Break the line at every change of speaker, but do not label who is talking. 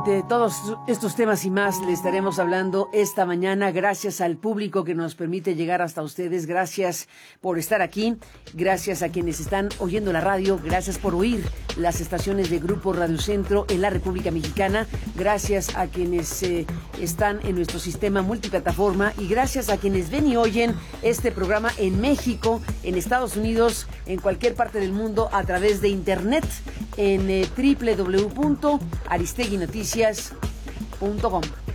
De todos estos temas y más le estaremos hablando esta mañana. Gracias al público que nos permite llegar hasta ustedes. Gracias por estar aquí. Gracias a quienes están oyendo la radio. Gracias por oír las estaciones de Grupo Radio Centro en la República Mexicana. Gracias a quienes están en nuestro sistema multiplataforma. Y gracias a quienes ven y oyen este programa en México, en Estados Unidos, en cualquier parte del mundo a través de internet en www.aristeguinoticias.com.